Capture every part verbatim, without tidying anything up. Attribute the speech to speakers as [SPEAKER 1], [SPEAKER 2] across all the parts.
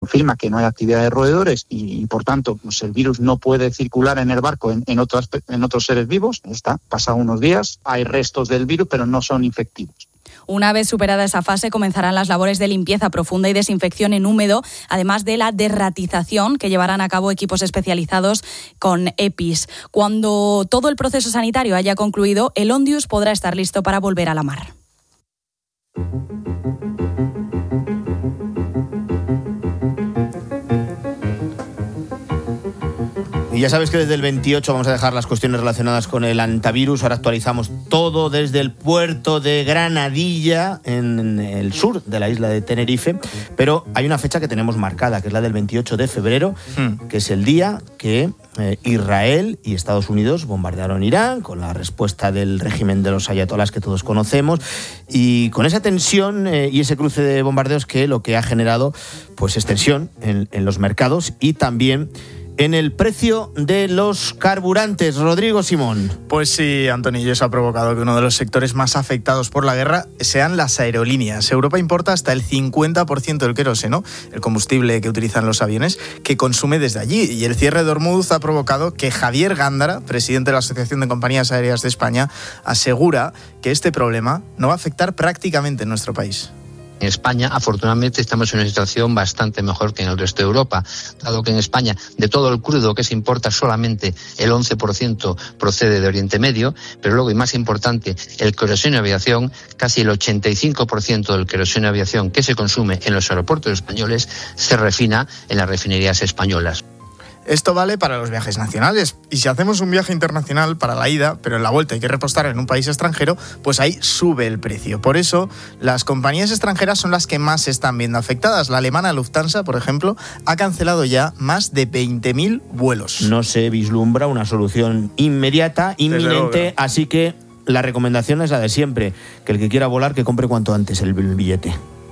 [SPEAKER 1] confirma que no hay actividad de roedores y, y por tanto, pues el virus no puede circular en el barco en, en, otras, en otros seres vivos. Está, pasado unos días, hay restos del virus, pero no son infectivos.
[SPEAKER 2] Una vez superada esa fase, comenzarán las labores de limpieza profunda y desinfección en húmedo, además de la derratización que llevarán a cabo equipos especializados con EPIs. Cuando todo el proceso sanitario haya concluido, el Ondius podrá estar listo para volver a la mar.
[SPEAKER 3] Y ya sabes que desde el veintiocho vamos a dejar las cuestiones relacionadas con el hantavirus. Ahora actualizamos todo desde el puerto de Granadilla, en el sur de la isla de Tenerife. Pero hay una fecha que tenemos marcada, que es la del veintiocho de febrero, hmm. que es el día que eh, Israel y Estados Unidos bombardearon Irán, con la respuesta del régimen de los ayatolás que todos conocemos. Y con esa tensión eh, y ese cruce de bombardeos que lo que ha generado pues es tensión en, en los mercados y también en el precio de los carburantes. Rodrigo Simón.
[SPEAKER 4] Pues sí, Antonio, y eso ha provocado que uno de los sectores más afectados por la guerra sean las aerolíneas. Europa importa hasta el cincuenta por ciento del queroseno, el combustible que utilizan los aviones, que consume desde allí. Y el cierre de Hormuz ha provocado que Javier Gándara, presidente de la Asociación de Compañías Aéreas de España, asegura que este problema no va a afectar prácticamente en nuestro país.
[SPEAKER 5] En España, afortunadamente, estamos en una situación bastante mejor que en el resto de Europa, dado que en España, de todo el crudo que se importa, solamente el once por ciento procede de Oriente Medio, pero luego, y más importante, el queroseno de aviación, casi el ochenta y cinco por ciento del queroseno de aviación que se consume en los aeropuertos españoles se refina en las refinerías españolas.
[SPEAKER 4] Esto vale para los viajes nacionales, y si hacemos un viaje internacional para la ida, pero en la vuelta hay que repostar en un país extranjero, pues ahí sube el precio. Por eso, las compañías extranjeras son las que más se están viendo afectadas. La alemana Lufthansa, por ejemplo, ha cancelado ya más de veinte mil vuelos.
[SPEAKER 3] No se vislumbra una solución inmediata, inminente, así que la recomendación es la de siempre, que el que quiera volar, que compre cuanto antes el billete.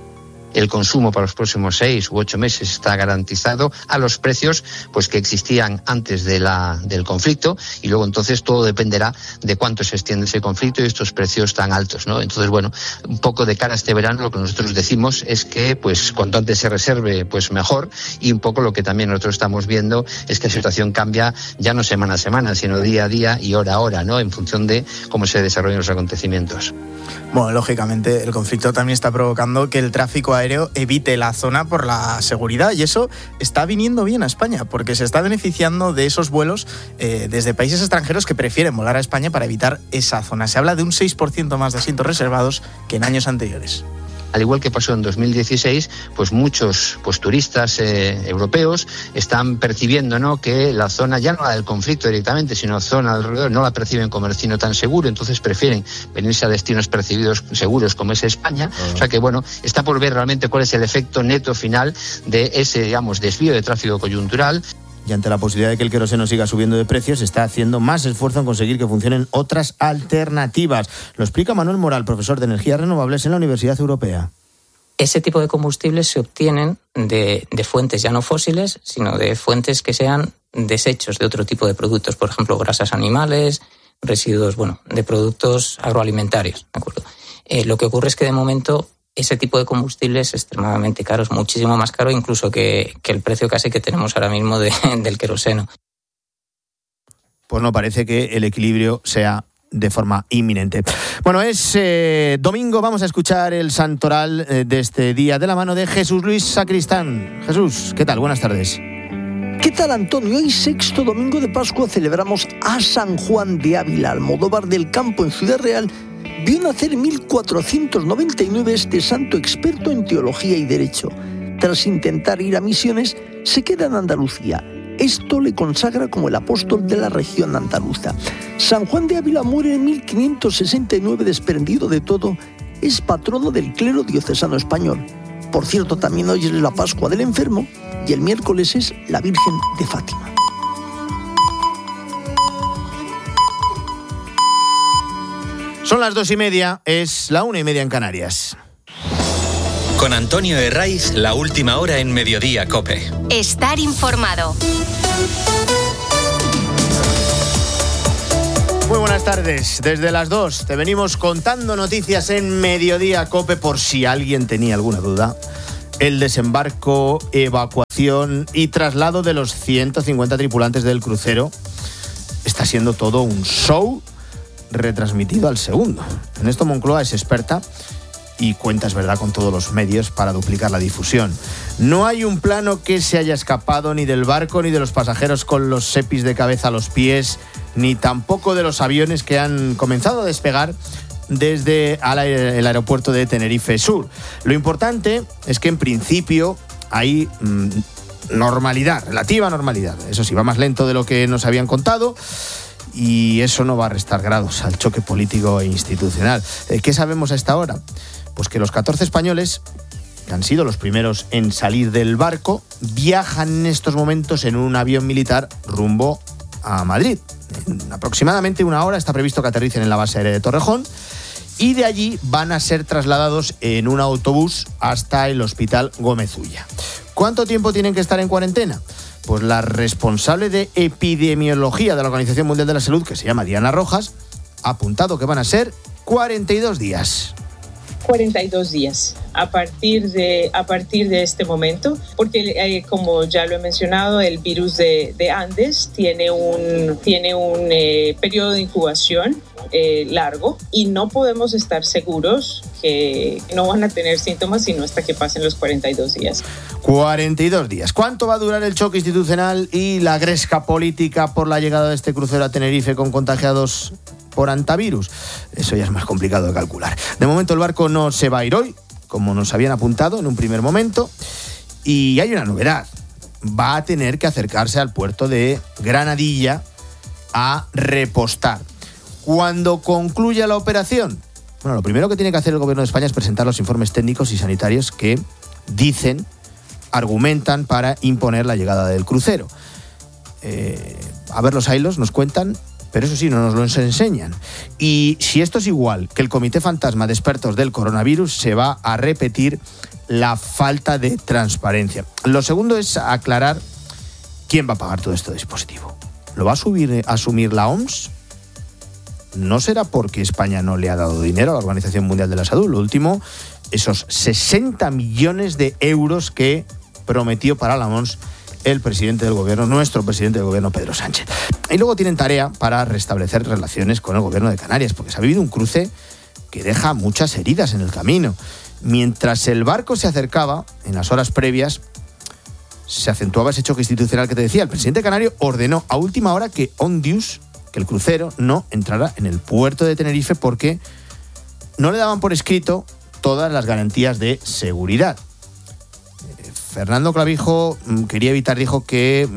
[SPEAKER 5] El consumo para los próximos seis u ocho meses está garantizado a los precios pues que existían antes de la, del conflicto, y luego entonces todo dependerá de cuánto se extiende ese conflicto y estos precios tan altos, ¿no? Entonces, bueno, un poco de cara a este verano lo que nosotros decimos es que pues cuanto antes se reserve, pues mejor, y un poco lo que también nosotros estamos viendo es que la situación cambia ya no semana a semana, sino día a día y hora a hora, ¿no? En función de cómo se desarrollan los acontecimientos.
[SPEAKER 4] Bueno, lógicamente el conflicto también está provocando que el tráfico aéreo evite la zona por la seguridad, y eso está viniendo bien a España porque se está beneficiando de esos vuelos eh, desde países extranjeros que prefieren volar a España para evitar esa zona. Se habla de un seis por ciento más de asientos reservados que en años anteriores.
[SPEAKER 5] Al igual que pasó en dos mil dieciséis, pues muchos pues turistas eh, europeos están percibiendo, ¿no?, que la zona, ya no la del conflicto directamente, sino zona alrededor, no la perciben como destino tan seguro, entonces prefieren venirse a destinos percibidos seguros como es España. Uh-huh. O sea que, bueno, está por ver realmente cuál es el efecto neto final de ese, digamos, desvío de tráfico coyuntural.
[SPEAKER 3] Y ante la posibilidad de que el queroseno siga subiendo de precios, se está haciendo más esfuerzo en conseguir que funcionen otras alternativas. Lo explica Manuel Moral, profesor de energías renovables en la Universidad Europea.
[SPEAKER 6] Ese tipo de combustibles se obtienen de, de fuentes ya no fósiles, sino de fuentes que sean desechos de otro tipo de productos, por ejemplo, grasas animales, residuos, bueno, de productos agroalimentarios, ¿de acuerdo? Eh, lo que ocurre es que de momento ese tipo de combustible es extremadamente caro, es muchísimo más caro incluso que, que el precio casi que tenemos ahora mismo de, del queroseno.
[SPEAKER 3] Pues no parece que el equilibrio sea de forma inminente. Bueno, es eh, domingo, vamos a escuchar el santoral eh, de este día de la mano de Jesús Luis Sacristán. Jesús, ¿qué tal? Buenas tardes.
[SPEAKER 7] ¿Qué tal, Antonio? Hoy, sexto domingo de Pascua, celebramos a San Juan de Ávila. Almodóvar del Campo, en Ciudad Real, vio nacer en mil cuatrocientos noventa y nueve este santo experto en teología y derecho. Tras intentar ir a misiones, se queda en Andalucía. Esto le consagra como el apóstol de la región andaluza. San Juan de Ávila muere en mil quinientos sesenta y nueve, desprendido de todo. Es patrono del clero diocesano español. Por cierto, también hoy es la Pascua del Enfermo y el miércoles es la Virgen de Fátima.
[SPEAKER 3] Son las dos y media, es la una y media en Canarias.
[SPEAKER 8] Con Antonio Herraiz, la última hora en Mediodía COPE.
[SPEAKER 9] Estar informado.
[SPEAKER 3] Muy buenas tardes. Desde las dos te venimos contando noticias en Mediodía COPE, por si alguien tenía alguna duda. el desembarco, evacuación y traslado de los ciento cincuenta tripulantes del crucero está siendo todo un show retransmitido al segundo. En esto Moncloa es experta y cuenta, es verdad, con todos los medios para duplicar la difusión. No hay un plano que se haya escapado ni del barco ni de los pasajeros con los sepis de cabeza a los pies, ni tampoco de los aviones que han comenzado a despegar desde el aeropuerto de Tenerife Sur. Lo importante es que en principio hay mmm, normalidad, relativa normalidad. Eso sí, va más lento de lo que nos habían contado y eso no va a restar grados al choque político e institucional. ¿Qué sabemos a esta hora? Pues que los catorce españoles, que han sido los primeros en salir del barco, viajan en estos momentos en un avión militar rumbo a Madrid. En aproximadamente una hora está previsto que aterricen en la base aérea de Torrejón y de allí van a ser trasladados en un autobús hasta el Hospital Gómez Ulla. ¿Cuánto tiempo tienen que estar en cuarentena? Pues la responsable de epidemiología de la Organización Mundial de la Salud, que se llama Diana Rojas, ha apuntado que van a ser cuarenta y dos días.
[SPEAKER 10] cuarenta y dos días a partir de, a partir de este momento, porque eh, como ya lo he mencionado, el virus de, de Andes tiene un, tiene un eh, periodo de incubación eh, largo y no podemos estar seguros que no van a tener síntomas sino hasta que pasen los cuarenta y dos días.
[SPEAKER 3] cuarenta y dos días. ¿Cuánto va a durar el choque institucional y la gresca política por la llegada de este crucero a Tenerife con contagiados por antivirus? Eso ya es más complicado de calcular. De momento el barco no se va a ir hoy, como nos habían apuntado en un primer momento, y hay una novedad. Va a tener que acercarse al puerto de Granadilla a repostar. Cuando concluya la operación, bueno, lo primero que tiene que hacer el Gobierno de España es presentar los informes técnicos y sanitarios que dicen, argumentan para imponer la llegada del crucero. Eh, a ver, los hilos nos cuentan, pero eso sí, no nos lo enseñan. Y si esto es igual que el Comité Fantasma de Expertos del Coronavirus, se va a repetir la falta de transparencia. Lo segundo es aclarar quién va a pagar todo este dispositivo. ¿Lo va a subir, a asumir la O M S? No será porque España no le ha dado dinero a la Organización Mundial de la Salud. Lo último, esos sesenta millones de euros que prometió para la O M S el presidente del gobierno, nuestro presidente del gobierno, Pedro Sánchez. Y luego tienen tarea para restablecer relaciones con el gobierno de Canarias, porque se ha vivido un cruce que deja muchas heridas en el camino. Mientras el barco se acercaba, en las horas previas, se acentuaba ese choque institucional que te decía. El presidente canario ordenó a última hora que Ondius, que el crucero, no entrara en el puerto de Tenerife porque no le daban por escrito todas las garantías de seguridad. Fernando Clavijo quería evitar, dijo, que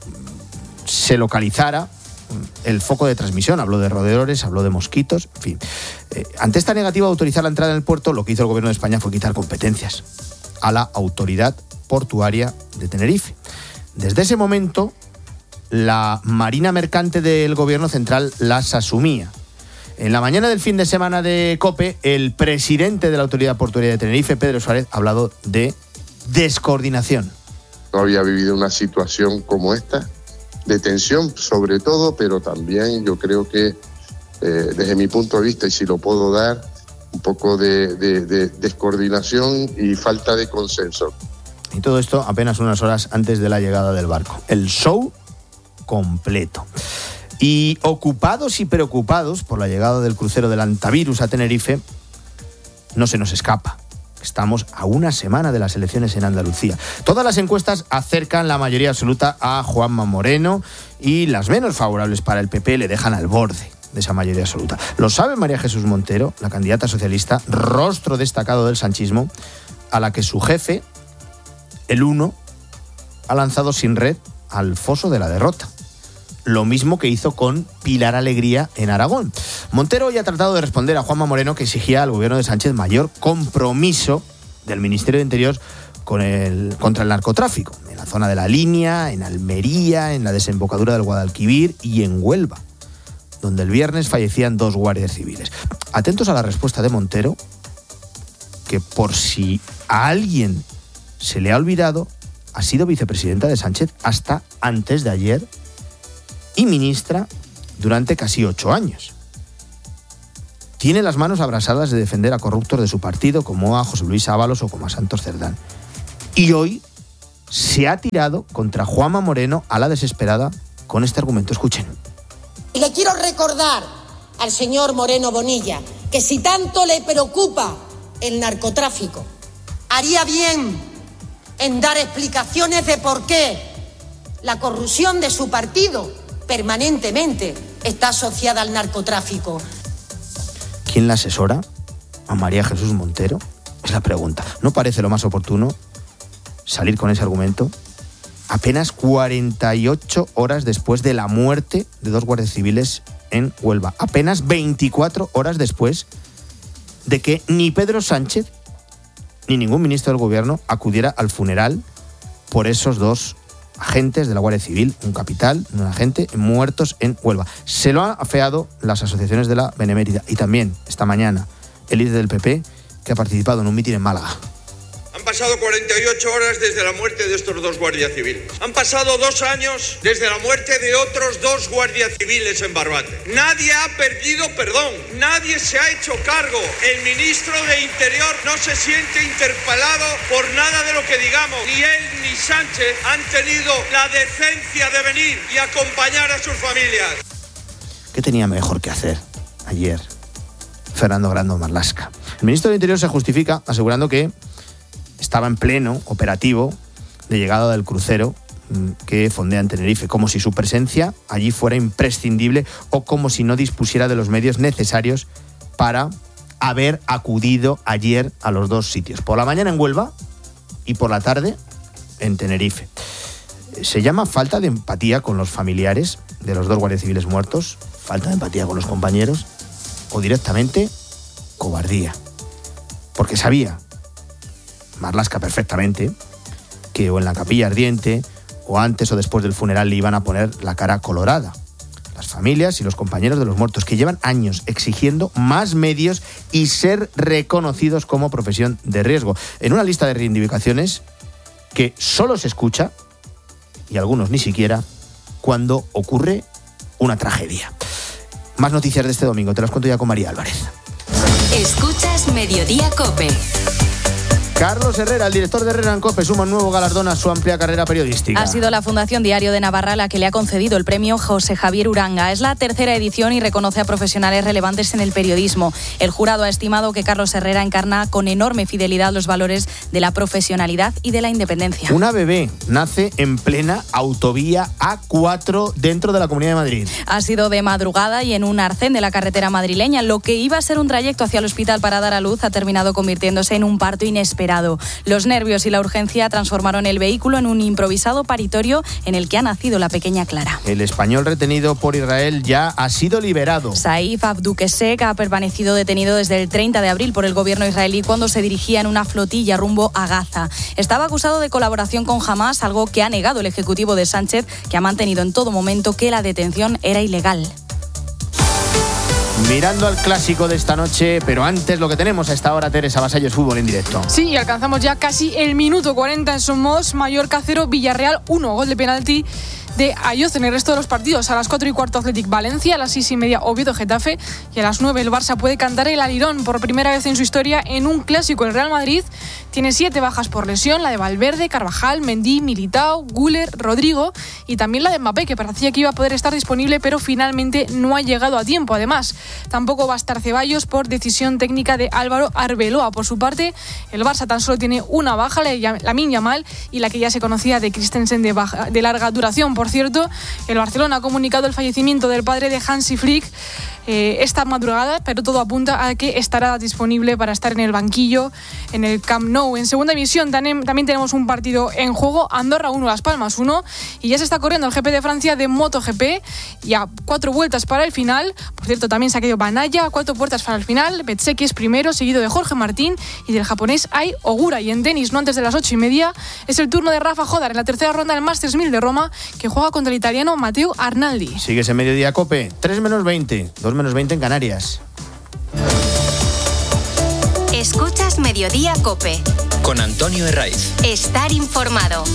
[SPEAKER 3] se localizara el foco de transmisión. Habló de roedores, habló de mosquitos, en fin. Eh, ante esta negativa de autorizar la entrada en el puerto, lo que hizo el Gobierno de España fue quitar competencias a la Autoridad Portuaria de Tenerife. Desde ese momento, la Marina Mercante del Gobierno Central las asumía. En la mañana del fin de semana de COPE, el presidente de la Autoridad Portuaria de Tenerife, Pedro Suárez, ha hablado de descoordinación.
[SPEAKER 11] No había vivido una situación como esta, de tensión sobre todo, pero también yo creo que eh, desde mi punto de vista, y si lo puedo dar, un poco de, de, de descoordinación y falta de consenso.
[SPEAKER 3] Y todo esto apenas unas horas antes de la llegada del barco. El show completo. Y ocupados y preocupados por la llegada del crucero del antivirus a Tenerife, no se nos escapa. Estamos a una semana de las elecciones en Andalucía. Todas las encuestas acercan la mayoría absoluta a Juanma Moreno y las menos favorables para el P P le dejan al borde de esa mayoría absoluta. Lo sabe María Jesús Montero, la candidata socialista, rostro destacado del sanchismo, a la que su jefe, el uno, ha lanzado sin red al foso de la derrota. Lo mismo que hizo con Pilar Alegría en Aragón. Montero hoy ha tratado de responder a Juanma Moreno, que exigía al gobierno de Sánchez mayor compromiso del Ministerio de Interior con el, contra el narcotráfico, en la zona de La Línea, en Almería, en la desembocadura del Guadalquivir y en Huelva, donde el viernes fallecían dos guardias civiles. Atentos a la respuesta de Montero, que por si a alguien se le ha olvidado, ha sido vicepresidenta de Sánchez hasta antes de ayer y ministra durante casi ocho años. Tiene las manos abrasadas de defender a corruptos de su partido, como a José Luis Ábalos o como a Santos Cerdán. Y hoy se ha tirado contra Juanma Moreno a la desesperada con este argumento. Escuchen.
[SPEAKER 12] Y le quiero recordar al señor Moreno Bonilla que si tanto le preocupa el narcotráfico, haría bien en dar explicaciones de por qué la corrupción de su partido permanentemente está asociada al narcotráfico.
[SPEAKER 3] ¿Quién la asesora? ¿A María Jesús Montero? Es la pregunta. ¿No parece lo más oportuno salir con ese argumento apenas cuarenta y ocho horas después de la muerte de dos guardias civiles en Huelva? Apenas veinticuatro horas después de que ni Pedro Sánchez ni ningún ministro del gobierno acudiera al funeral por esos dos agentes de la Guardia Civil, un capital, un agente, muertos en Huelva. Se lo han afeado las asociaciones de la Benemérita y también, esta mañana, el líder del P P, que ha participado en un mitin en Málaga.
[SPEAKER 13] Han pasado cuarenta y ocho horas desde la muerte de estos dos guardias civiles. Han pasado dos años desde la muerte de otros dos guardias civiles en Barbate. Nadie ha perdido perdón. Nadie se ha hecho cargo. El ministro de Interior no se siente interpelado por nada de lo que digamos. Ni él ni Sánchez han tenido la decencia de venir y acompañar a sus familias.
[SPEAKER 3] ¿Qué tenía mejor que hacer ayer Fernando Grande Marlaska? El ministro del Interior se justifica asegurando que estaba en pleno operativo de llegada del crucero que fondea en Tenerife, como si su presencia allí fuera imprescindible o como si no dispusiera de los medios necesarios para haber acudido ayer a los dos sitios, por la mañana en Huelva y por la tarde en Tenerife. Se llama falta de empatía con los familiares de los dos guardias civiles muertos, falta de empatía con los compañeros o directamente cobardía, porque sabía Marlaska perfectamente que o en la capilla ardiente o antes o después del funeral le iban a poner la cara colorada. Las familias y los compañeros de los muertos que llevan años exigiendo más medios y ser reconocidos como profesión de riesgo. En una lista de reivindicaciones que solo se escucha, y algunos ni siquiera, cuando ocurre una tragedia. Más noticias de este domingo, te las cuento ya con María Álvarez.
[SPEAKER 9] Escuchas Mediodía COPE.
[SPEAKER 3] Carlos Herrera, el director de Herrera en COPE, suma un nuevo galardón a su amplia carrera periodística.
[SPEAKER 2] Ha sido la Fundación Diario de Navarra la que le ha concedido el premio José Javier Uranga. Es la tercera edición y reconoce a profesionales relevantes en el periodismo. El jurado ha estimado que Carlos Herrera encarna con enorme fidelidad los valores de la profesionalidad y de la independencia.
[SPEAKER 3] Una bebé nace en plena autovía A cuatro dentro de la Comunidad de Madrid.
[SPEAKER 2] Ha sido de madrugada y en un arcén de la carretera madrileña. Lo que iba a ser un trayecto hacia el hospital para dar a luz ha terminado convirtiéndose en un parto inesperado. Los nervios y la urgencia transformaron el vehículo en un improvisado paritorio en el que ha nacido la pequeña Clara.
[SPEAKER 3] El español retenido por Israel ya ha sido liberado.
[SPEAKER 2] Saif Abdukesek ha permanecido detenido desde el treinta de abril por el gobierno israelí cuando se dirigía en una flotilla rumbo a Gaza. Estaba acusado de colaboración con Hamas, algo que ha negado el ejecutivo de Sánchez, que ha mantenido en todo momento que la detención era ilegal.
[SPEAKER 3] Mirando al clásico de esta noche, pero antes lo que tenemos a esta hora, Teresa Vasallos, fútbol en directo.
[SPEAKER 14] Sí, y alcanzamos ya casi el minuto cuarenta en Somos, Mallorca cero, Villarreal uno, gol de penalti de Ayoz. En el resto de los partidos, a las cuatro y cuarto Athletic Valencia, a las seis y media Oviedo Getafe y a las nueve el Barça puede cantar el alirón por primera vez en su historia en un clásico. El Real Madrid tiene siete bajas por lesión, la de Valverde, Carvajal, Mendy, Militao, Güler, Rodrigo y también la de Mbappé, que parecía que iba a poder estar disponible pero finalmente no ha llegado a tiempo. Además, tampoco va a estar Ceballos por decisión técnica de Álvaro Arbeloa. Por su parte, el Barça tan solo tiene una baja, la Lamine Yamal, y la que ya se conocía de Christensen de, baja, de larga duración. Por cierto, el Barcelona ha comunicado el fallecimiento del padre de Hansi Flick eh, esta madrugada, pero todo apunta a que estará disponible para estar en el banquillo en el Camp Nou. En segunda división también, también tenemos un partido en juego, Andorra uno, Las Palmas uno, y ya se está corriendo el G P de Francia de MotoGP y a cuatro vueltas para el final. Por cierto, también se ha quedado Banaya a cuatro puertas para el final. Bezzecchi es primero, seguido de Jorge Martín y del japonés Ai Ogura. Y en tenis, no antes de las ocho y media, es el turno de Rafa Jodar en la tercera ronda del Masters mil de Roma, que juega contra el italiano Matteo Arnaldi.
[SPEAKER 3] Sigues en Mediodía COPE, tres menos veinte, dos menos veinte en Canarias.
[SPEAKER 9] Escuchas Mediodía COPE.
[SPEAKER 8] Con Antonio Herraiz.
[SPEAKER 9] Estar informado.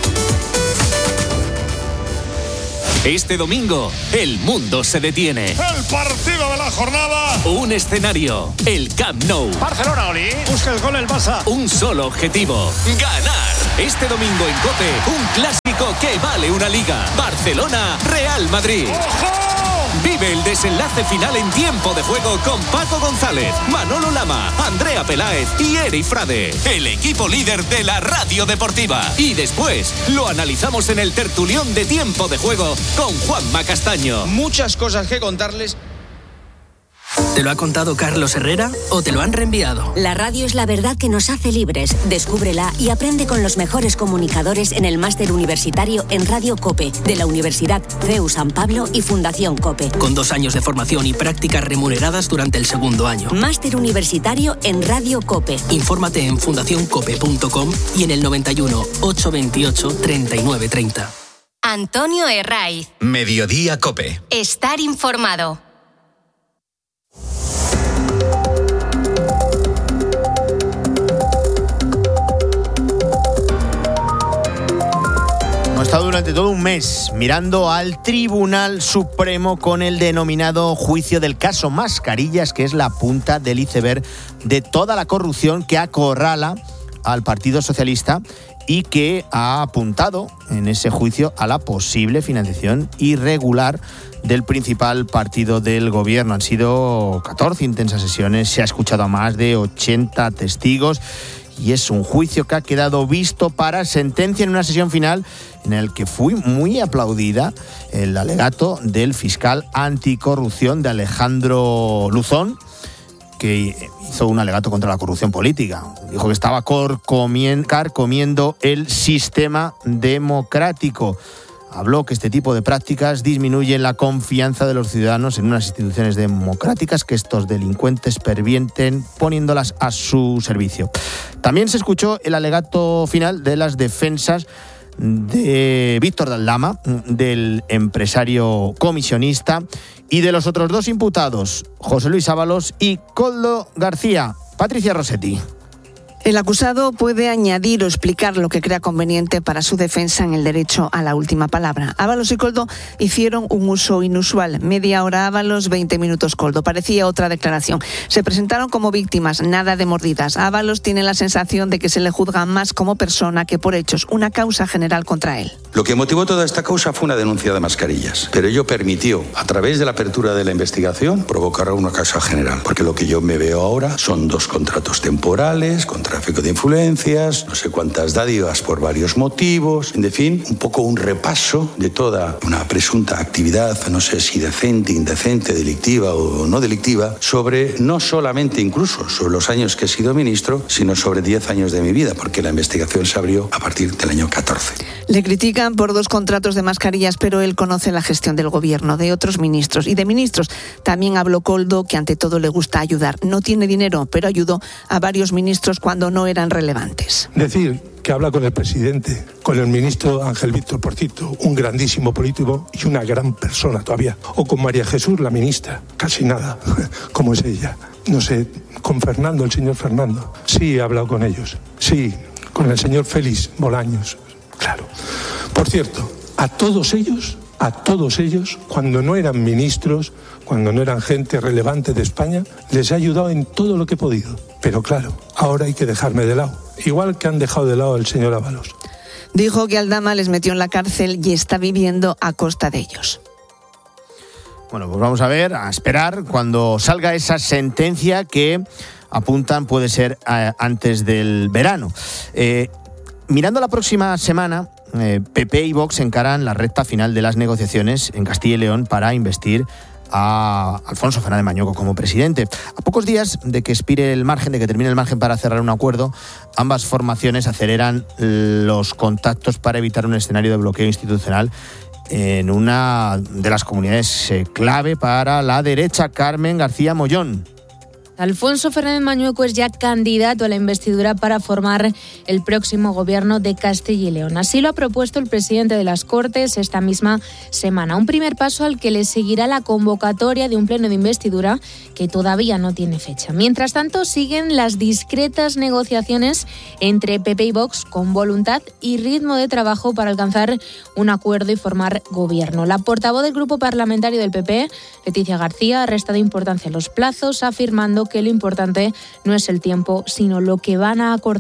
[SPEAKER 15] Este domingo, el mundo se detiene.
[SPEAKER 16] El partido de la jornada.
[SPEAKER 15] Un escenario, el Camp Nou.
[SPEAKER 16] Barcelona, Oli. Busca el gol el Barça.
[SPEAKER 15] Un solo objetivo, ganar. Este domingo en COPE, un clásico que vale una liga. Barcelona-Real Madrid. Vive el desenlace final en tiempo de juego con Paco González, Manolo Lama, Andrea Peláez y Eri Frade, el equipo líder de la radio deportiva. Y después lo analizamos en el tertulión de tiempo de juego con Juanma Castaño.
[SPEAKER 17] Muchas cosas que contarles.
[SPEAKER 18] ¿Te lo ha contado Carlos Herrera o te lo han reenviado?
[SPEAKER 19] La radio es la verdad que nos hace libres. Descúbrela y aprende con los mejores comunicadores en el máster universitario en Radio COPE de la Universidad C E U San Pablo y Fundación COPE.
[SPEAKER 18] Con dos años de formación y prácticas remuneradas durante el segundo año.
[SPEAKER 19] Máster universitario en Radio COPE.
[SPEAKER 18] Infórmate en fundación cope punto com y en el noventa y uno, ochocientos veintiocho, treinta y nueve treinta.
[SPEAKER 9] Antonio Herraiz.
[SPEAKER 8] Mediodía COPE.
[SPEAKER 9] Estar informado.
[SPEAKER 3] Hemos estado durante todo un mes mirando al Tribunal Supremo con el denominado juicio del caso Mascarillas, que es la punta del iceberg de toda la corrupción que acorrala al Partido Socialista y que ha apuntado en ese juicio a la posible financiación irregular del principal partido del gobierno. Han sido catorce intensas sesiones, se ha escuchado a más de ochenta testigos y es un juicio que ha quedado visto para sentencia en una sesión final en el que fue muy aplaudida el alegato del fiscal anticorrupción de Alejandro Luzón, que hizo un alegato contra la corrupción política. Dijo que estaba carcomiendo el sistema democrático. Habló que este tipo de prácticas disminuyen la confianza de los ciudadanos en unas instituciones democráticas que estos delincuentes pervierten poniéndolas a su servicio. También se escuchó el alegato final de las defensas de Víctor Daldama, del empresario comisionista, y de los otros dos imputados, José Luis Ábalos y Koldo García. Patricia Rossetti.
[SPEAKER 20] El acusado puede añadir o explicar lo que crea conveniente para su defensa en el derecho a la última palabra. Ábalos y Koldo hicieron un uso inusual. Media hora Ábalos, veinte minutos Koldo. Parecía otra declaración. Se presentaron como víctimas, nada de mordidas. Ábalos tiene la sensación de que se le juzga más como persona que por hechos, una causa general contra él.
[SPEAKER 21] Lo que motivó toda esta causa fue una denuncia de mascarillas, pero ello permitió, a través de la apertura de la investigación, provocar una causa general, porque lo que yo me veo ahora son dos contratos temporales, con tráfico de influencias, no sé cuántas dádivas por varios motivos, en fin, un poco un repaso de toda una presunta actividad, no sé si decente, indecente, delictiva o no delictiva, sobre no solamente incluso sobre los años que he sido ministro, sino sobre diez años de mi vida, porque la investigación se abrió a partir del año catorce.
[SPEAKER 20] Le critican por dos contratos de mascarillas, pero él conoce la gestión del gobierno, de otros ministros y de ministros. También habló Koldo, que ante todo le gusta ayudar. No tiene dinero, pero ayudó a varios ministros cuando no eran relevantes.
[SPEAKER 22] Decir que habla con el presidente, con el ministro Ángel Víctor Porcito, un grandísimo político y una gran persona todavía, o con María Jesús, la ministra, casi nada, como es ella. No sé, con Fernando, el señor Fernando, sí he hablado con ellos, sí, con el señor Félix Bolaños, claro. Por cierto, a todos ellos, a todos ellos, cuando no eran ministros, cuando no eran gente relevante de España, les he ayudado en todo lo que he podido. Pero claro, ahora hay que dejarme de lado, igual que han dejado de lado al señor Ábalos.
[SPEAKER 20] Dijo que Aldama les metió en la cárcel y está viviendo a costa de ellos.
[SPEAKER 3] Bueno, pues vamos a ver, a esperar cuando salga esa sentencia que apuntan puede ser eh, antes del verano. Eh, mirando la próxima semana, eh, P P y Vox encaran la recta final de las negociaciones en Castilla y León para investir a Alfonso Fernández Mañueco como presidente. A pocos días de que expire el margen, de que termine el margen para cerrar un acuerdo, ambas formaciones aceleran los contactos para evitar un escenario de bloqueo institucional en una de las comunidades clave para la derecha. Carmen García Mollón.
[SPEAKER 23] Alfonso Fernández Mañueco es ya candidato a la investidura para formar el próximo gobierno de Castilla y León. Así lo ha propuesto el presidente de las Cortes esta misma semana. Un primer paso al que le seguirá la convocatoria de un pleno de investidura que todavía no tiene fecha. Mientras tanto, siguen las discretas negociaciones entre P P y Vox con voluntad y ritmo de trabajo para alcanzar un acuerdo y formar gobierno. La portavoz del grupo parlamentario del P P, Leticia García, ha restado importancia a los plazos, afirmando que lo importante no es el tiempo, sino lo que van a acordar.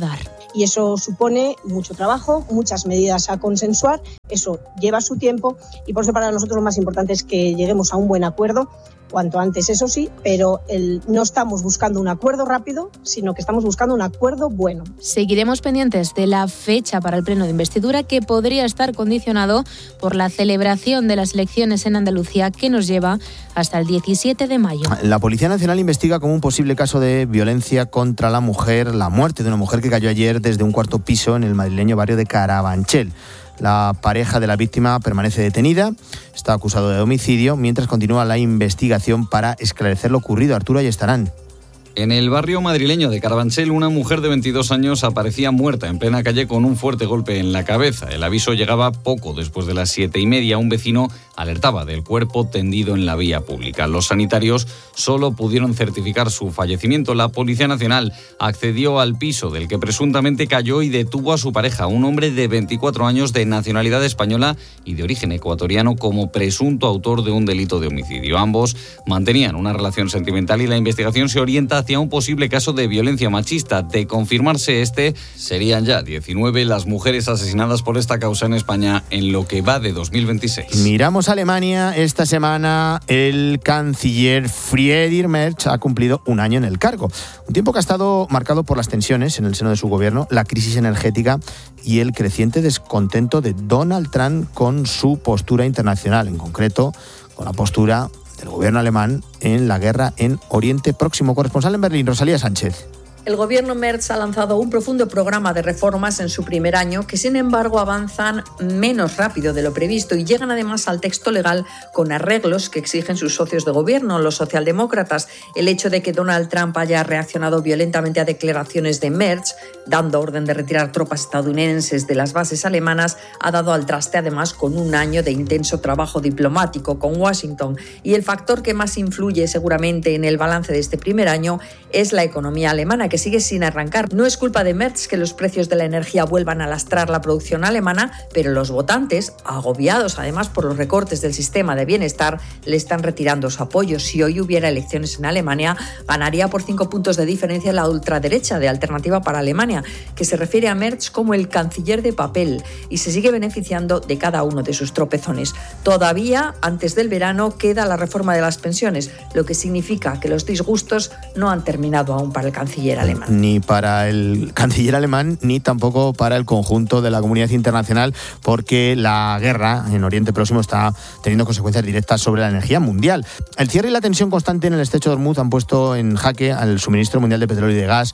[SPEAKER 1] y eso supone mucho trabajo, muchas medidas a consensuar, eso lleva su tiempo y por eso para nosotros lo más importante es que lleguemos a un buen acuerdo cuanto antes, eso sí, pero el, no estamos buscando un acuerdo rápido, sino que estamos buscando un acuerdo bueno.
[SPEAKER 23] Seguiremos pendientes de la fecha para el pleno de investidura, que podría estar condicionado por la celebración de las elecciones en Andalucía, que nos lleva hasta el diecisiete de mayo.
[SPEAKER 3] La Policía Nacional investiga como un posible caso de violencia contra la mujer la muerte de una mujer que cayó ayer desde un cuarto piso en el madrileño barrio de Carabanchel. La pareja de la víctima permanece detenida, está acusado de homicidio, mientras continúa la investigación para esclarecer lo ocurrido. Arturo Ayestarán.
[SPEAKER 4] En el barrio madrileño de Carabanchel, una mujer de veintidós años aparecía muerta en plena calle con un fuerte golpe en la cabeza. El aviso llegaba poco después de las siete y media. Un vecino alertaba del cuerpo tendido en la vía pública. Los sanitarios solo pudieron certificar su fallecimiento. La Policía Nacional accedió al piso del que presuntamente cayó y detuvo a su pareja, un hombre de veinticuatro años de nacionalidad española y de origen ecuatoriano, como presunto autor de un delito de homicidio. Ambos mantenían una relación sentimental y la investigación se orienta hacia un posible caso de violencia machista. De confirmarse este, serían ya diecinueve las mujeres asesinadas por esta causa en España en lo que va de dos mil veintiséis.
[SPEAKER 3] Miramos a Alemania. Esta semana el canciller Friedrich Merz ha cumplido un año en el cargo. Un tiempo que ha estado marcado por las tensiones en el seno de su gobierno, la crisis energética y el creciente descontento de Donald Trump con su postura internacional, en concreto con la postura del gobierno alemán en la guerra en Oriente Próximo. Corresponsal en Berlín, Rosalía Sánchez.
[SPEAKER 5] El gobierno Merz ha lanzado un profundo programa de reformas en su primer año que, sin embargo, avanzan menos rápido de lo previsto y llegan además al texto legal con arreglos que exigen sus socios de gobierno, los socialdemócratas. El hecho de que Donald Trump haya reaccionado violentamente a declaraciones de Merz, dando orden de retirar tropas estadounidenses de las bases alemanas, ha dado al traste además con un año de intenso trabajo diplomático con Washington. Y el factor que más influye seguramente en el balance de este primer año es la economía alemana, que sigue sin arrancar. No es culpa de Merz que los precios de la energía vuelvan a lastrar la producción alemana, pero los votantes, agobiados además por los recortes del sistema de bienestar, le están retirando su apoyo. Si hoy hubiera elecciones en Alemania, ganaría por cinco puntos de diferencia la ultraderecha de Alternativa para Alemania, que se refiere a Merz como el canciller de papel y se sigue beneficiando de cada uno de sus tropezones. Todavía, antes del verano, queda la reforma de las pensiones, lo que significa que los disgustos no han terminado aún para el canciller alemán.
[SPEAKER 3] Ni para el canciller alemán, ni tampoco para el conjunto de la comunidad internacional, porque la guerra en Oriente Próximo está teniendo consecuencias directas sobre la energía mundial. El cierre y la tensión constante en el estrecho de Hormuz han puesto en jaque al suministro mundial de petróleo y de gas,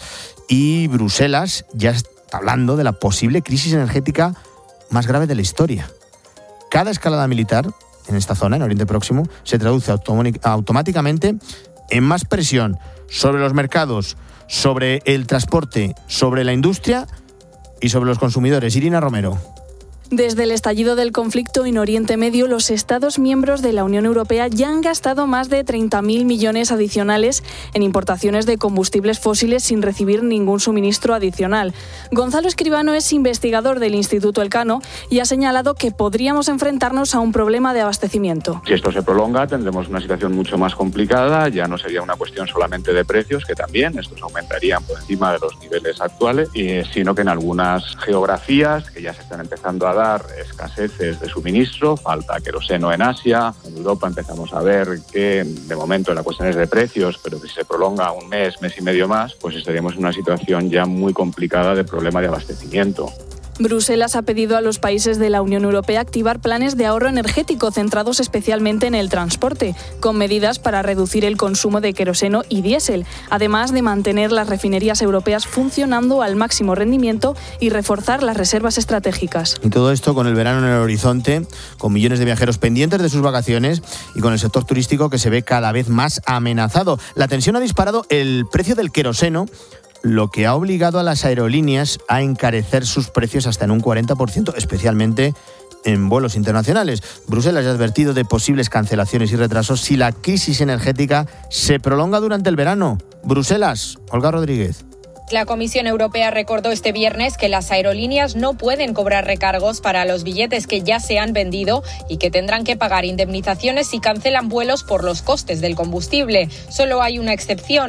[SPEAKER 3] y Bruselas ya está hablando de la posible crisis energética más grave de la historia. Cada escalada militar en esta zona, en Oriente Próximo, se traduce automáticamente en más presión sobre los mercados, sobre el transporte, sobre la industria y sobre los consumidores. Irina Romero.
[SPEAKER 2] Desde el estallido del conflicto en Oriente Medio, los Estados miembros de la Unión Europea ya han gastado más de treinta mil millones adicionales en importaciones de combustibles fósiles sin recibir ningún suministro adicional. Gonzalo Escribano es investigador del Instituto Elcano y ha señalado que podríamos enfrentarnos a un problema de abastecimiento.
[SPEAKER 24] Si esto se prolonga, tendremos una situación mucho más complicada. Ya no sería una cuestión solamente de precios, que también estos aumentarían por encima de los niveles actuales, sino que en algunas geografías que ya se están empezando a dar escaseces de suministro, falta queroseno en Asia, en Europa empezamos a ver que de momento la cuestión es de precios, pero que si se prolonga un mes, mes y medio más, pues estaríamos en una situación ya muy complicada de problema de abastecimiento.
[SPEAKER 2] Bruselas ha pedido a los países de la Unión Europea activar planes de ahorro energético centrados especialmente en el transporte, con medidas para reducir el consumo de queroseno y diésel, además de mantener las refinerías europeas funcionando al máximo rendimiento y reforzar las reservas estratégicas.
[SPEAKER 3] Y todo esto con el verano en el horizonte, con millones de viajeros pendientes de sus vacaciones y con el sector turístico que se ve cada vez más amenazado. La tensión ha disparado el precio del queroseno, lo que ha obligado a las aerolíneas a encarecer sus precios hasta en un cuarenta por ciento, especialmente en vuelos internacionales. Bruselas ya ha advertido de posibles cancelaciones y retrasos si la crisis energética se prolonga durante el verano. Bruselas, Olga Rodríguez.
[SPEAKER 25] La Comisión Europea recordó este viernes que las aerolíneas no pueden cobrar recargos para los billetes que ya se han vendido y que tendrán que pagar indemnizaciones si cancelan vuelos por los costes del combustible. Solo hay una excepción: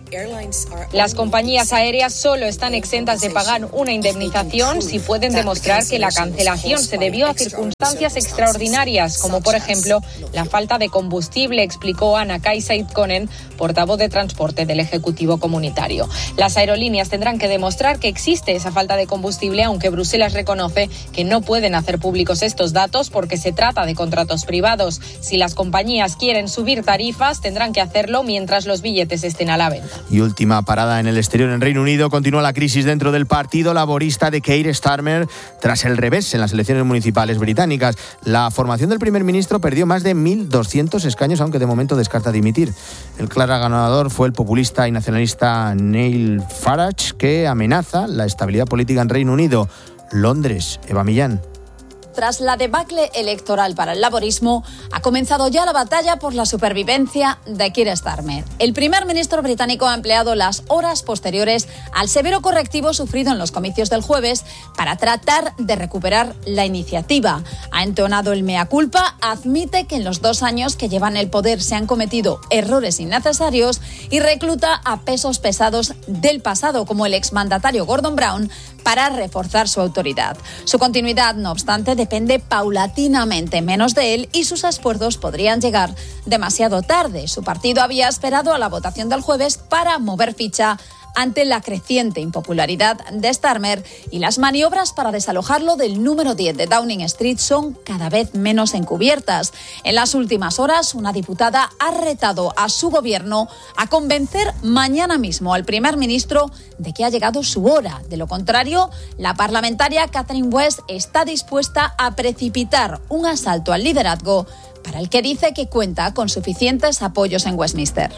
[SPEAKER 25] Las compañías aéreas solo están exentas de pagar una indemnización si pueden demostrar que la cancelación se debió a circunstancias extraordinarias, como por ejemplo la falta de combustible, explicó Anna-Kaisa Itkonen, portavoz de transporte del Ejecutivo Comunitario. Las aerolíneas tendrán que demostrar que existe esa falta de combustible, aunque Bruselas reconoce que no pueden hacer públicos estos datos porque se trata de contratos privados. Si las compañías quieren subir tarifas, tendrán que hacerlo mientras los billetes estén a la venta.
[SPEAKER 3] Y última parada en el exterior, en Reino Unido, continúa la crisis dentro del Partido Laborista de Keir Starmer tras el revés en las elecciones municipales británicas. La formación del primer ministro perdió más de mil doscientos escaños, aunque de momento descarta dimitir. El claro ganador fue el populista y nacionalista Neil Farage, que amenaza la estabilidad política en Reino Unido. Londres, Eva Millán.
[SPEAKER 6] Tras la debacle electoral para el laborismo, ha comenzado ya la batalla por la supervivencia de Keir Starmer. El primer ministro británico ha empleado las horas posteriores al severo correctivo sufrido en los comicios del jueves para tratar de recuperar la iniciativa. Ha entonado el mea culpa, admite que en los dos años que llevan el poder se han cometido errores innecesarios y recluta a pesos pesados del pasado, como el exmandatario Gordon Brown, para reforzar su autoridad. Su continuidad, no obstante, depende paulatinamente menos de él y sus esfuerzos podrían llegar demasiado tarde. Su partido había esperado a la votación del jueves para mover ficha ante la creciente impopularidad de Starmer, y las maniobras para desalojarlo del número diez de Downing Street son cada vez menos encubiertas. En las últimas horas, una diputada ha retado a su gobierno a convencer mañana mismo al primer ministro de que ha llegado su hora. De lo contrario, la parlamentaria Catherine West está dispuesta a precipitar un asalto al liderazgo para el que dice que cuenta con suficientes apoyos en Westminster.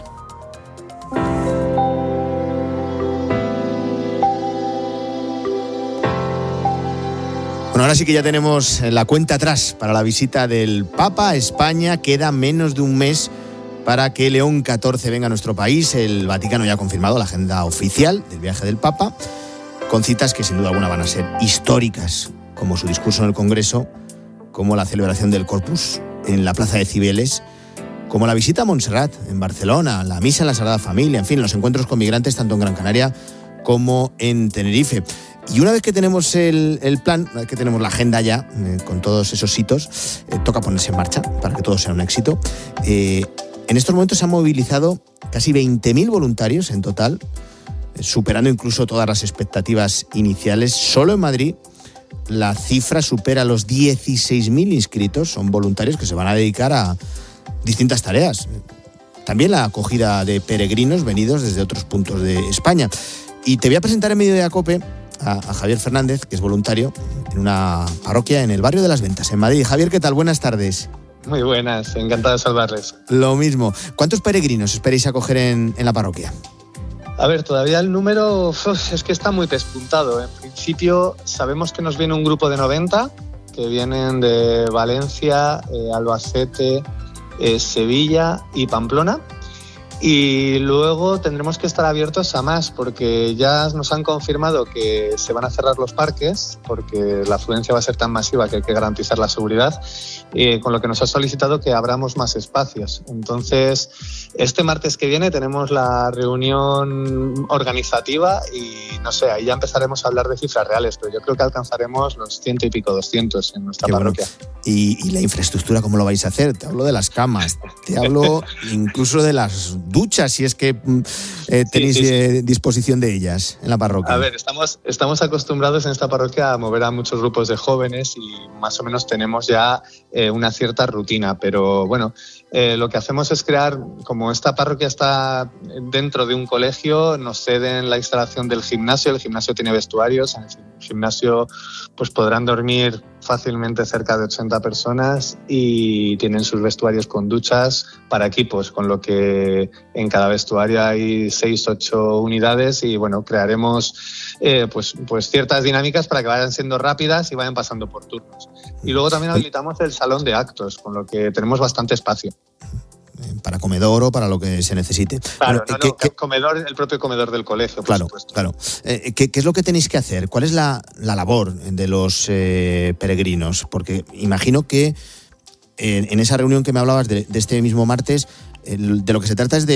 [SPEAKER 3] Bueno, ahora sí que ya tenemos la cuenta atrás para la visita del Papa a España. Queda menos de un mes para que León catorce venga a nuestro país. El Vaticano ya ha confirmado la agenda oficial del viaje del Papa, con citas que sin duda alguna van a ser históricas, como su discurso en el Congreso, como la celebración del Corpus en la Plaza de Cibeles, como la visita a Montserrat en Barcelona, la misa en la Sagrada Familia, en fin, los encuentros con migrantes tanto en Gran Canaria como en Tenerife. Y una vez que tenemos el, el plan, una vez que tenemos la agenda ya, eh, con todos esos hitos, eh, toca ponerse en marcha para que todo sea un éxito. Eh, en estos momentos se han movilizado casi veinte mil voluntarios en total, eh, superando incluso todas las expectativas iniciales. Solo en Madrid la cifra supera los dieciséis mil inscritos. Son voluntarios que se van a dedicar a distintas tareas. También la acogida de peregrinos venidos desde otros puntos de España. Y te voy a presentar en Mediodía Cope a, a Javier Fernández, que es voluntario en una parroquia en el barrio de Las Ventas, en Madrid. Javier, ¿qué tal? Buenas tardes.
[SPEAKER 7] Muy buenas, encantado de saludarles.
[SPEAKER 3] Lo mismo. ¿Cuántos peregrinos esperáis acoger en, en la parroquia?
[SPEAKER 7] A ver, todavía el número uf, es que está muy despuntado. En principio sabemos que nos viene un grupo de noventa, que vienen de Valencia, eh, Albacete, eh, Sevilla y Pamplona. Y luego tendremos que estar abiertos a más, porque ya nos han confirmado que se van a cerrar los parques, porque la afluencia va a ser tan masiva que hay que garantizar la seguridad, eh, con lo que nos ha solicitado que abramos más espacios. Entonces, este martes que viene tenemos la reunión organizativa y, no sé, ahí ya empezaremos a hablar de cifras reales, pero yo creo que alcanzaremos los ciento y pico, doscientos en nuestra Qué parroquia.
[SPEAKER 3] Bueno. ¿Y, ¿Y la infraestructura cómo lo vais a hacer? Te hablo de las camas, te hablo incluso de las duchas, si es que eh, tenéis sí, sí, sí. Eh, disposición de ellas en la parroquia.
[SPEAKER 7] A ver, estamos, estamos acostumbrados en esta parroquia a mover a muchos grupos de jóvenes y más o menos tenemos ya eh, una cierta rutina, pero bueno, eh, lo que hacemos es crear, como esta parroquia está dentro de un colegio, nos ceden la instalación del gimnasio, el gimnasio tiene vestuarios, en el gimnasio pues podrán dormir fácilmente cerca de ochenta personas y tienen sus vestuarios con duchas para equipos, con lo que en cada vestuario hay seis, ocho unidades y bueno, crearemos eh, pues, pues ciertas dinámicas para que vayan siendo rápidas y vayan pasando por turnos. Y luego también habilitamos el salón de actos, con lo que tenemos bastante espacio.
[SPEAKER 3] Para comedor o para lo que se necesite.
[SPEAKER 7] Claro,
[SPEAKER 3] bueno,
[SPEAKER 7] no,
[SPEAKER 3] ¿qué,
[SPEAKER 7] no,
[SPEAKER 3] qué,
[SPEAKER 7] comedor, el propio comedor del colegio, por
[SPEAKER 3] claro,
[SPEAKER 7] supuesto.
[SPEAKER 3] Claro, eh, ¿qué, ¿Qué es lo que tenéis que hacer? ¿Cuál es la, la labor de los eh, peregrinos? Porque imagino que en, en esa reunión que me hablabas de, de este mismo martes, el, de lo que se trata es de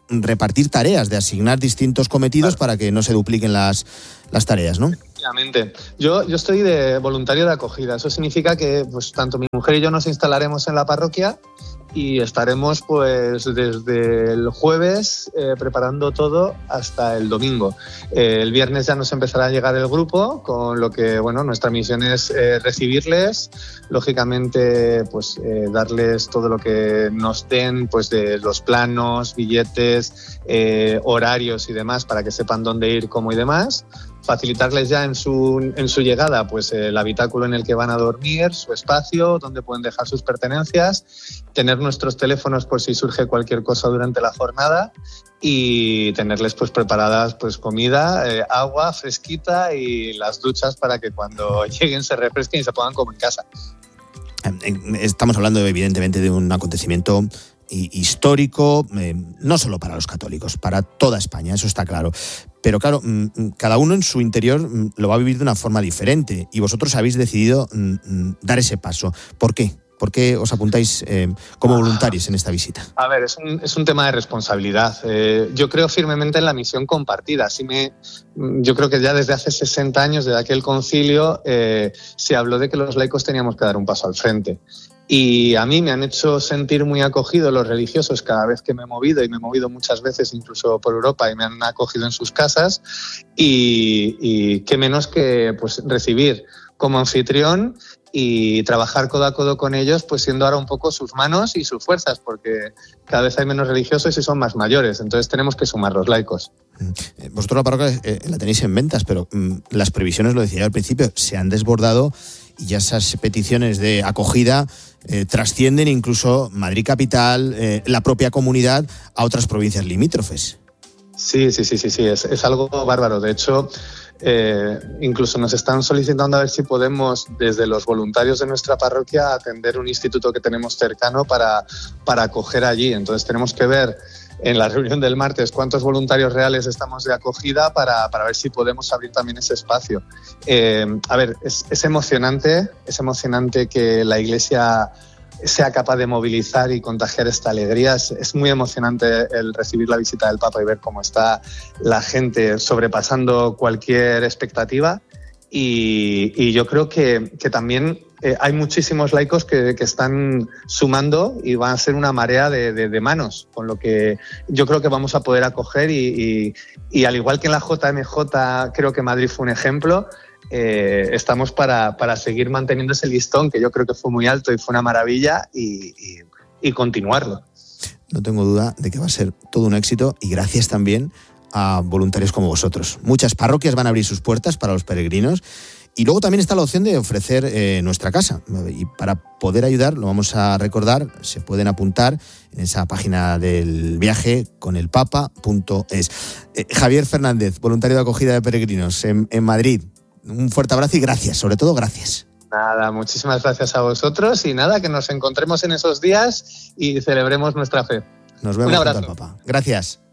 [SPEAKER 3] repartir tareas, de asignar distintos cometidos claro. para que no se dupliquen las, las tareas, ¿no?
[SPEAKER 7] Efectivamente. Yo, yo estoy de voluntario de acogida. Eso significa que pues tanto mi mujer y yo nos instalaremos en la parroquia y estaremos pues desde el jueves eh, preparando todo hasta el domingo. Eh, el viernes ya nos empezará a llegar el grupo, con lo que bueno, nuestra misión es eh, recibirles, lógicamente pues eh, darles todo lo que nos den, pues de los planos, billetes, eh, horarios y demás para que sepan dónde ir, cómo y demás. Facilitarles ya en su, en su llegada pues el habitáculo en el que van a dormir, su espacio, donde pueden dejar sus pertenencias, tener nuestros teléfonos por si surge cualquier cosa durante la jornada y tenerles pues preparadas pues comida, eh, agua fresquita y las duchas para que cuando lleguen se refresquen y se pongan como en casa.
[SPEAKER 3] Estamos hablando evidentemente de un acontecimiento histórico, eh, no solo para los católicos, para toda España, eso está claro. Pero claro, cada uno en su interior lo va a vivir de una forma diferente y vosotros habéis decidido dar ese paso. ¿Por qué? ¿Por qué os apuntáis eh, como voluntarios en esta visita?
[SPEAKER 7] A ver, es un, es un tema de responsabilidad. Eh, yo creo firmemente en la misión compartida. Así me, yo creo que ya desde hace sesenta años, desde aquel concilio, eh, se habló de que los laicos teníamos que dar un paso al frente. Y a mí me han hecho sentir muy acogido los religiosos cada vez que me he movido, y me he movido muchas veces incluso por Europa y me han acogido en sus casas. Y, y qué menos que pues, recibir como anfitrión y trabajar codo a codo con ellos, pues siendo ahora un poco sus manos y sus fuerzas, porque cada vez hay menos religiosos y son más mayores, entonces tenemos que sumar los laicos.
[SPEAKER 3] Vosotros la parroquia eh, la tenéis en ventas, pero mm, las previsiones, lo decía yo al principio, se han desbordado y ya esas peticiones de acogida eh, trascienden incluso Madrid capital, eh, la propia comunidad, a otras provincias limítrofes.
[SPEAKER 7] Sí, sí, sí, sí, sí, es, es algo bárbaro. De hecho, eh, incluso nos están solicitando a ver si podemos, desde los voluntarios de nuestra parroquia, atender un instituto que tenemos cercano para, para acoger allí. Entonces tenemos que ver en la reunión del martes cuántos voluntarios reales estamos de acogida para, para ver si podemos abrir también ese espacio. Eh, a ver, es, es emocionante, es emocionante que la Iglesia sea capaz de movilizar y contagiar esta alegría. Es, es muy emocionante el recibir la visita del Papa y ver cómo está la gente sobrepasando cualquier expectativa. Y, y yo creo que, que también eh, hay muchísimos laicos que, que están sumando y van a ser una marea de, de, de manos, con lo que yo creo que vamos a poder acoger y, y, y al igual que en la J M J creo que Madrid fue un ejemplo, eh, estamos para, para seguir manteniendo ese listón que yo creo que fue muy alto y fue una maravilla y, y, y continuarlo.
[SPEAKER 3] No tengo duda de que va a ser todo un éxito y gracias también a voluntarios como vosotros. Muchas parroquias van a abrir sus puertas para los peregrinos y luego también está la opción de ofrecer eh, nuestra casa. Y para poder ayudar, lo vamos a recordar, se pueden apuntar en esa página del viaje con el papa punto es. Eh, Javier Fernández, voluntario de acogida de peregrinos en, en Madrid. Un fuerte abrazo y gracias, sobre todo gracias.
[SPEAKER 7] Nada, muchísimas gracias a vosotros y nada, que nos encontremos en esos días y celebremos nuestra fe.
[SPEAKER 3] Nos vemos.
[SPEAKER 7] Un abrazo.
[SPEAKER 3] Junto al Papa. Gracias.